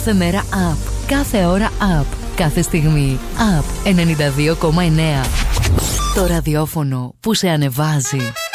Κάθε μέρα up. Κάθε ώρα up. Κάθε στιγμή up. 92,9. Το ραδιόφωνο που σε ανεβάζει.